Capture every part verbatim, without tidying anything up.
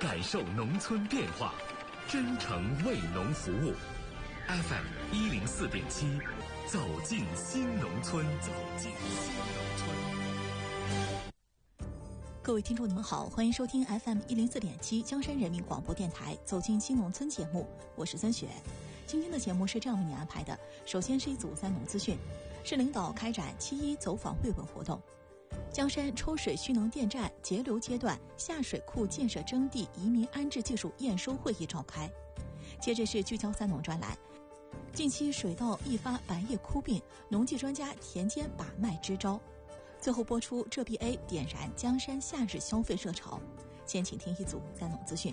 感受农村变化，真诚为农服务。F M 一零四点七，走进新农村，走进新农村。 各位听众，你们好，欢迎收听 F M 一零四点七江山人民广播电台《走进新农村》节目，我是孙雪。今天的节目是这样为你安排的：首先是一组三农资讯，市领导开展七一走访慰问活动。江山抽水蓄能电站节流阶段下水库建设征地移民安置技术验收会议召开。接着是聚焦三农专栏，近期水稻易发白叶枯病，农技专家田间把脉支招。最后播出浙 B A 点燃江山夏日消费热潮。先请听一组三农资讯。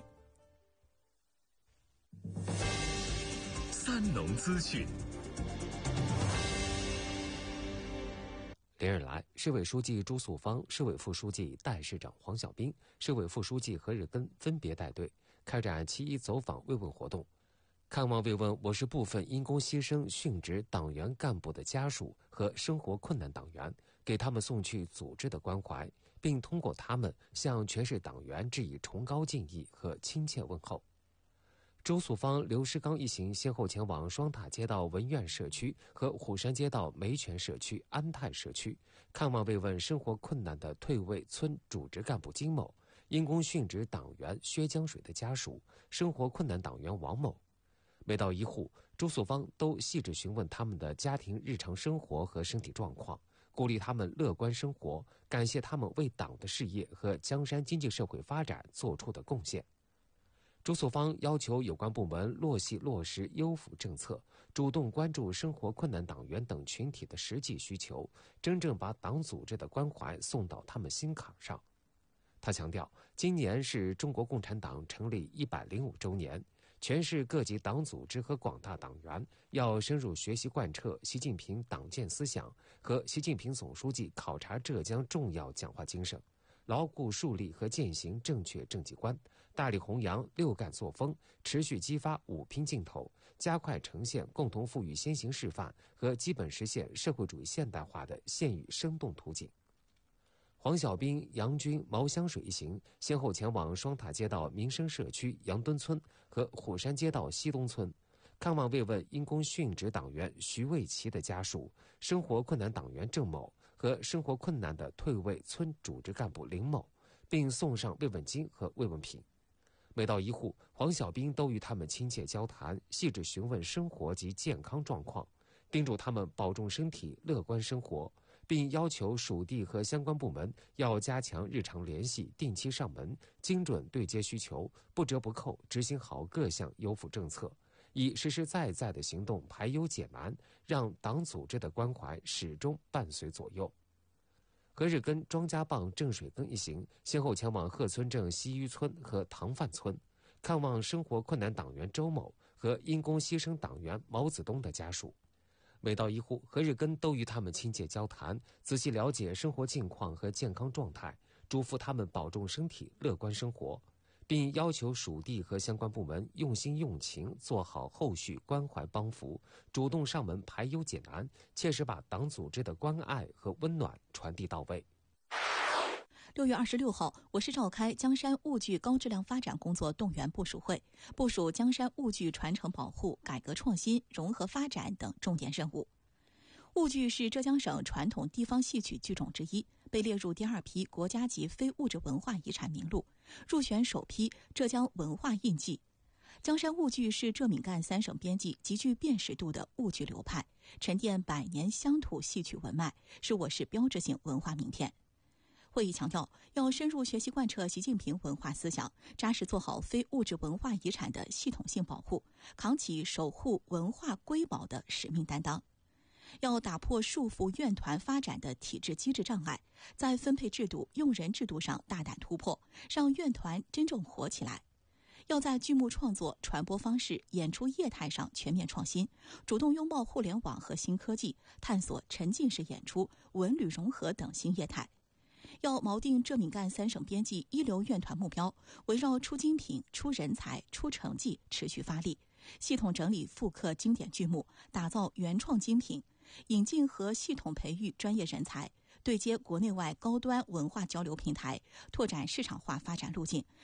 三农资讯。 连日来，市委书记朱素芳、市委副书记、代市长黄小兵、市委副书记何日根分别带队开展七一走访慰问活动，看望慰问我市部分因公牺牲殉职党员干部的家属和生活困难党员，给他们送去组织的关怀，并通过他们向全市党员致以崇高敬意和亲切问候。周素芳、刘世刚一行先后前往双塔街道文苑社区和虎山街道梅泉社区、安泰社区，看望慰问生活困难的退位村主职干部金某、因公殉职党员薛江水的家属、生活困难党员王某。每到一户，周素芳都细致询问他们的家庭日常生活和身体状况，鼓励他们乐观生活，感谢他们为党的事业和江山经济社会发展做出的贡献。周素芳要求有关部门落细落实优抚政策，主动关注生活困难党员等群体的实际需求，真正把党组织的关怀送到他们心坎上。他强调，今年是中国共产党成立一百零五周年，全市各级党组织和广大党员要深入学习贯彻习近平党建思想和习近平总书记考察浙江重要讲话精神，牢固树立和践行正确政绩观，大力弘扬六干作风，持续激发五拼劲头，加快呈现共同富裕先行示范和基本实现社会主义现代化的现语生动图景。黄小兵、杨军、毛香水一行先后前往双塔街道民生社区杨墩村和虎山街道西东村，看望慰问因公殉职党员徐卫奇的家属、生活困难党员郑某和生活困难的退位村主职干部林某，并送上慰问金和慰问品。每到一户，黄小兵都与他们亲切交谈，细致询问生活及健康状况，叮嘱他们保重身体，乐观生活，并要求属地和相关部门要加强日常联系，定期上门，精准对接需求，不折不扣执行好各项优抚政策，以实实在在的行动排忧解难，让党组织的关怀始终伴随左右。何日根、庄家浜、郑水根一行先后前往贺村镇西峪村和唐范村，看望生活困难党员周某和因公牺牲党员毛子东的家属。每到一户，何日根都与他们亲切交谈，仔细了解生活境况和健康状态，嘱咐他们保重身体，乐观生活，并要求属地和相关部门用心用情，做好后续关怀帮扶，主动上门排忧解难，切实把党组织的关爱和温暖传递到位。 六月二十六号，我市召开江山务剧高质量发展工作动员部署会，部署江山务剧传承保护、改革创新、融合发展等重点任务。务剧是浙江省传统地方戏曲剧种之一，被列入第二批国家级非物质文化遗产名录，入选首批浙江文化印记。江山务剧是浙闽赣三省编辑极具辨识度的务剧流派，沉淀百年乡土戏曲文脉，是我市标志性文化名片。会议强调，要深入学习贯彻习近平文化思想，扎实做好非物质文化遗产的系统性保护，扛起守护文化瑰宝的使命担当。要打破束缚院团发展的体制机制障碍，在分配制度、用人制度上大胆突破，让院团真正活起来。要在剧目创作、传播方式、演出业态上全面创新，主动拥抱互联网和新科技，探索沉浸式演出、文旅融合等新业态。要锚定浙闽赣三省编辑一流院团目标，围绕出精品、出人才、出成绩持续发力，系统整理复刻经典剧目，打造原创精品，引进和系统培育专业人才，对接国内外高端文化交流平台，拓展市场化发展路径，